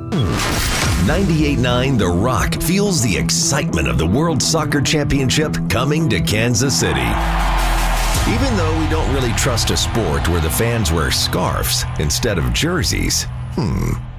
98.9 The Rock feels the excitement of the World Soccer Championship coming to Kansas City. Even though we don't really trust a sport where the fans wear scarves instead of jerseys,